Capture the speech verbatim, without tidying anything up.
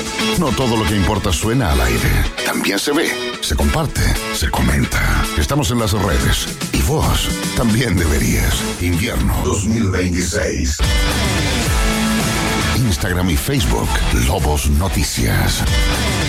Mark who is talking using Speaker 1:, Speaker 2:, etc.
Speaker 1: No todo lo que importa suena al aire. También se ve, se comparte, se comenta. Estamos en las redes. Y vos también deberías. Invierno dos mil veintiséis. Instagram y Facebook, Lobos Noticias.